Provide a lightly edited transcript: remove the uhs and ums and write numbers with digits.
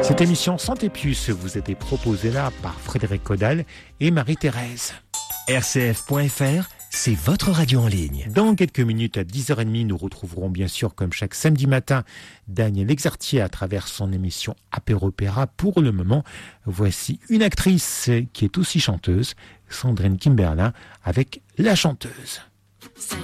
Cette émission Santé Plus vous a été proposée là par Frédéric Caudal et Marie-Thérèse. RCF.fr, c'est votre radio en ligne. Dans quelques minutes, à 10h30, nous retrouverons bien sûr, comme chaque samedi matin, Daniel Exartier à travers son émission Apéropéra. Pour le moment, voici une actrice qui est aussi chanteuse, Sandrine Kimberlin, avec La Chanteuse.